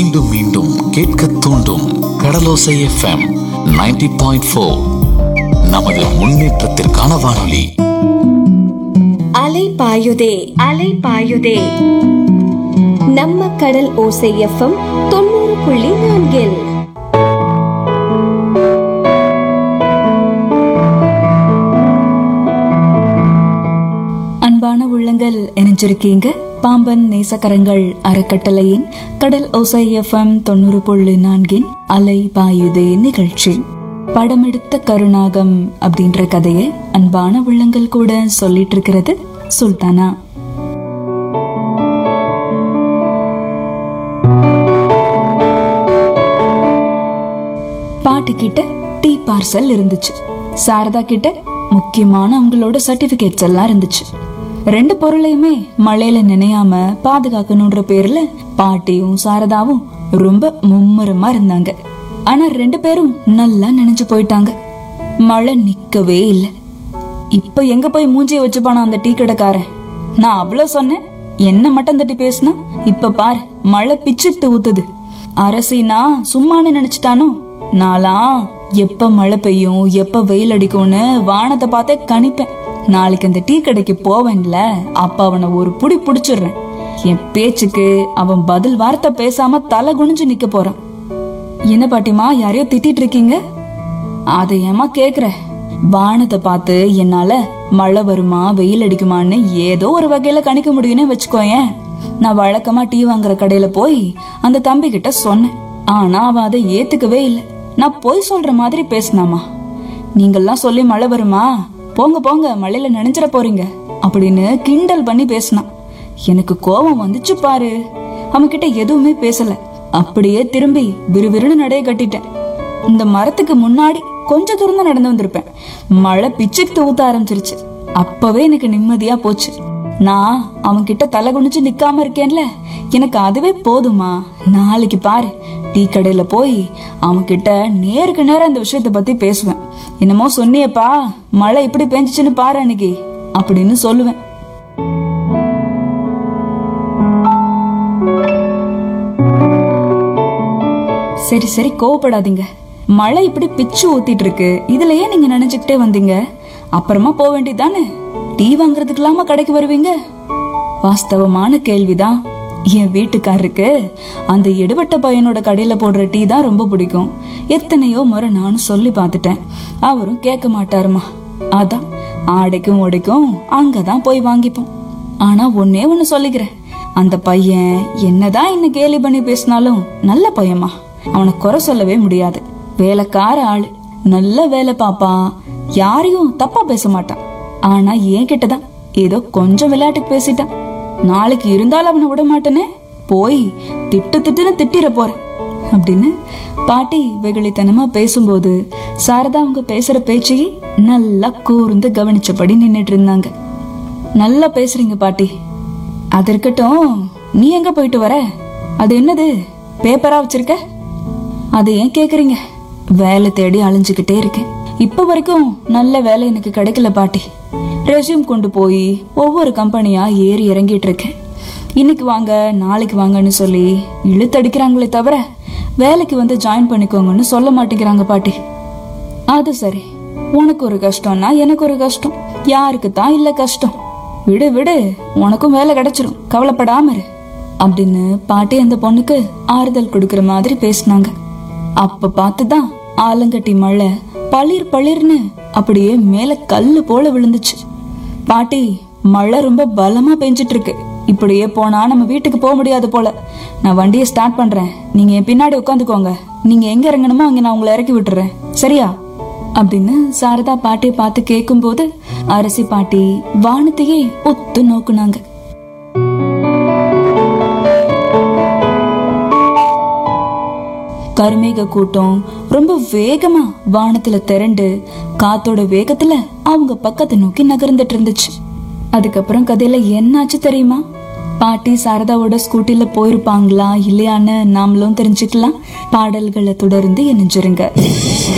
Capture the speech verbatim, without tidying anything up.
மீண்டும் மீண்டும் கேட்க தூண்டும் கடலோசை எஃப்எம் நைன்டி பாயிண்ட் ஃபோர். நமது முன்னேற்றத்திற்கான வானொலி. அலை பாயுதே அலை பாயுதே நம்ம கடல் ஓசை எஃப்எம் தொண்ணூறு புள்ளி நான்கில். அன்பான உள்ளங்கள் இணைஞ்சிருக்கீங்க பாம்பன் நேசக்கரங்கள் அறக்கட்டளையின் கடல் ஓசை எஃப்எம் தொண்ணூறு புள்ளி நான்கின் அலை பாயுதே நிகழ்ச்சி. படமெடுத்த கருணாகம் அப்படின்ற கதையை அன்பான உள்ளங்கள் கூட சொல்லிட்டு இருக்கிறது சுல்தானா. பாட்டு கிட்ட டீ பார்சல் இருந்துச்சு. சாரதா கிட்ட முக்கியமான அவங்களோட சர்டிபிகேட்ஸ் எல்லாம் இருந்துச்சு. ரெண்டு பொருளையுமே மழையில நினையாம பாதுகாக்கணும்ன்ற பேர்ல பாட்டியும் சாரதாவும் ரொம்ப மும்முரமா இருந்தாங்க. ஆனா ரெண்டு பேரும் நல்லா நினைச்சு போயிட்டாங்க. மழை நிக்கவே இல்லை. இப்ப எங்க போய் மூஞ்சிய வச்சுப்பானா அந்த டீ கடைக்காரன்? நான் அவ்வளவு சொன்னேன், என்ன மட்டும் தட்டி பேசினா இப்ப பாரு மழை பிச்சுட்டு ஊத்துது. அரசினா சும்மானு நினைச்சிட்டானோ? நாளா எப்ப மழை பெய்யும் எப்ப வெயில் அடிக்கும்னு வானத்தை பார்த்தே கணிப்பேன். நாளைக்கு அந்த டீ கடைக்கு போவேன்ல, அப்ப அவனை ஒரு புடி புடிச்சிடுறேன். என் பேச்சுக்கு அவன் பதில் வார்த்தை பேசாம தலை குனிஞ்சு நிக்க போறான். என்ன பாட்டிமா யாரையோ திட்டிட்டு இருக்கீங்க? அதை ஏமா கேக்குற? வானத்தை பார்த்து என்னால மழை வருமா வெயில் அடிக்குமான்னு ஏதோ ஒரு வகையில கணிக்க முடியும்னு வச்சுக்கோயேன். நான் வழக்கமா டீ வாங்குற கடையில போய் அந்த தம்பி கிட்ட சொன்னேன். ஆனா அவன் அதை ஏத்துக்கவே இல்லை. நான் போய் சொல்ற மாதிரி பேசினாமா. நீங்கெல்லாம் சொல்லி மழை வருமா, போங்க போங்க மழையில நினைஞ்சிட போறீங்க அப்படின்னு கிண்டல் பண்ணி பேசினான். எனக்கு கோபம் வந்துச்சு பாரு. அவன் கிட்ட எதுவுமே பேசல, அப்படியே திரும்பி விறுவிறுன்னு நடைய கட்டிட்டேன். இந்த மரத்துக்கு முன்னாடி கொஞ்ச தூரம் தான் நடந்து வந்திருப்பேன். மழை பிச்சுக்கு ஊத்த ஆரம்பிச்சிருச்சு. அப்பவே எனக்கு நிம்மதியா போச்சு. நான் அவன் கிட்ட தலை குனிச்சு நிக்காம இருக்கேன்ல, எனக்கு அதுவே போதுமா. நாளைக்கு பாரு டீ கடையில போய் அவன் கிட்ட நேருக்கு நேரம் இந்த விஷயத்த பத்தி பேசுவேன். என்னமோ சொன்னியப்பா மழை இப்படி பெஞ்சிச்சுன்னு பாரு அன்னைக்கு அப்படின்னு சொல்லுவேன். சரி சரி கோவப்படாதீங்க. மழை இப்படி பிச்சு ஊத்திட்டு இருக்கு, இதுலயே நீங்க நினைச்சுக்கிட்டே வந்தீங்க. அப்புறமா போக வேண்டியதானே. டீ வாங்குறதுக்கு இல்லாம கடைக்கு வருவீங்க? வாஸ்தவமான கேள்விதான். என் வீட்டுக்காரருக்கு அந்த எடுபட்ட பையனோட கடையில போடுற டீ தான் ரொம்ப பிடிக்கும். எத்தனையோ முறை நானும் சொல்லி பார்த்துட்டேன், அவரும் கேட்க மாட்டாருமா. அதான் ஆடைக்கும் உடைக்கும் அங்கதான் போய் வாங்கிப்போம். ஆனா ஒன்னே ஒண்ணு சொல்லிக்கிறேன், அந்த பையன் என்னதான் என்ன கேலி பண்ணி பேசினாலும் நல்ல பையன்மா. அவனை குறை சொல்லவே முடியாது. வேலைக்கார ஆளு, நல்ல வேலை பாப்பான், யாரையும் தப்பா பேச மாட்டான். ஆனா என் கிட்டதான் ஏதோ கொஞ்சம் விளையாட்டுக்கு பேசிட்டான். நாளைக்கு இருந்தாலும் அவனை விட மாட்டேனே, போய் திட்டு திட்டுன்னு திட்டிர போறேன் அப்படின்னு பாட்டி வெகுளித்தனமா பேசும்போது சாரதா அவங்க பேசுற பேச்சையே நல்லா கூர்ந்து கவனிச்சபடி நின்னுட்டு இருந்தாங்க. நல்லா பேசுறீங்க பாட்டி. அது இருக்கட்டும், நீ எங்க போயிட்டு வர? அது என்னது பேப்பரா வச்சிருக்க? அது ஏன் கேக்குறீங்க? வேலை தேடி அலைஞ்சுக்கிட்டே இருக்கேன். இப்ப வரைக்கும் நல்ல வேலை எனக்கு கிடைக்கல பாட்டி. ரெஸ்யூம் கொண்டு போய் ஒவ்வொரு கம்பெனியா ஏறி இறங்கிட்டு இருக்கேன். இன்னைக்கு வாங்க நாளைக்கு வாங்கன்னு சொல்லி இழுத்தடிக்கிறாங்களே தவிர வேலைக்கு வந்து ஜாயின் பண்ணிக்கோங்கன்னு சொல்ல மாட்டேங்கிறாங்க பாட்டி. அது சரி, உனக்கு ஒரு கஷ்டம்னா எனக்கு ஒரு கஷ்டம். யாருக்கு தான் இல்ல கஷ்டம்? விடு விடு, உனக்கும் வேலை கிடைச்சிரும், கவலைப்படாம இரு அப்படின்னு பாட்டி அந்த பொண்ணுக்கு ஆறுதல் கொடுக்கற மாதிரி பேசினாங்க. அப்ப பார்த்துதான் ஆலங்கட்டி மழை பளிர் பளிர்னு அப்படியே மேல கல்லு போல விழுந்துச்சு. பாட்டி மழை ரொம்ப பலமா பெஞ்சிட்டு இருக்கு. இப்படியே போனா நம்ம வீட்டுக்கு போக முடியாது போல. நான் வண்டியை ஸ்டார்ட் பண்றேன், நீங்க என் பின்னாடி உட்காந்துக்கோங்க. நீங்க எங்க இறங்கணுமோ அங்க நான் உங்களை இறக்கி விட்டுறேன், சரியா அப்படின்னு சாரதா பாட்டியை பார்த்து கேட்கும் போது அரசி பாட்டி வானத்தையே ஒத்து நோக்குனாங்க. கருமேக கூட்டம் ரொம்ப வேகமா வானத்துல திரண்டு காத்தோட வேகத்துல அவங்க பக்கத்தை நோக்கி நகர்ந்துட்டு இருந்துச்சு. அதுக்கப்புறம் கதையில என்னாச்சு தெரியுமா? பாட்டி சாரதாவோட ஸ்கூட்டில போயிருப்பாங்களா இல்லையான்னு நாமளும் தெரிஞ்சுக்கலாம். பாடல்களை தொடர்ந்து இணைஞ்சிருங்க.